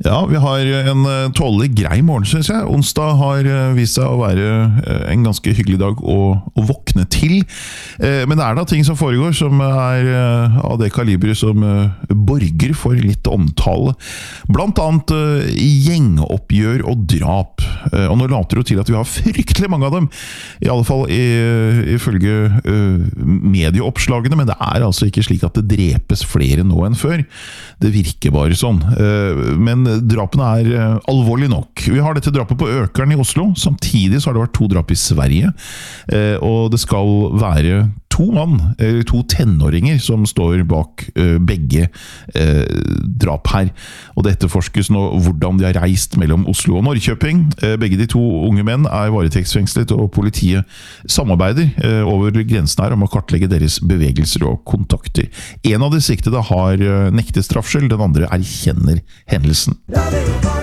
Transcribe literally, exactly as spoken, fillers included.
Ja, vi har en tålelig grei morgen, synes jeg. Onsdag har vist seg å være en ganske hyggelig dag å, å våkne til. Men det er da ting som foregår som er av det kaliberet som borger for litt omtale. Blant annet gjengoppgjør og drap. Og nå later det til at vi har fryktelig mange av dem, i alle fall ifølge medieoppslagene, men det er altså ikke slik at det drepes flere nå enn før. Det virker bare sånn. Men drapene er alvorlig nok. Vi har dette drapet på Økern i Oslo. Samtidig så har det vært to drap i Sverige. Og det skal være to mann, eller to tenåringer som står bak begge drap her. Og det etterforskes nå hvordan de har reist mellom Oslo og Norrköping. Begge de to unge menn er varetektsfengslet, og politiet samarbeider over grensen her om å kartlegge deres bevegelser og kontakter. En av de siktede har nektet straffskyld, den andre erkjenner hendelsen.